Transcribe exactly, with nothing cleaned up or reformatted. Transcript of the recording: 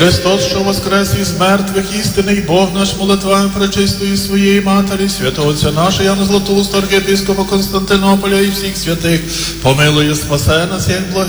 Христос, що воскрес із мертвих, істинний Бог наш, молитвами пречистої своєї Матері, святого Отця нашого Яна Златоуста, архієпископа Константинополя і всіх святих, помилує, спасе нас, як благий